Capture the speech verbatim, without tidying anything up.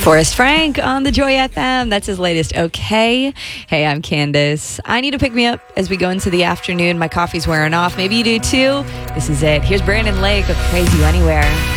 Forrest Frank on the Joy F M. That's his latest Okay. Hey, I'm Candace. I need to pick me up as we go into the afternoon. My coffee's wearing off. Maybe you do too. This is it. Here's Brandon Lake with Praise You Anywhere.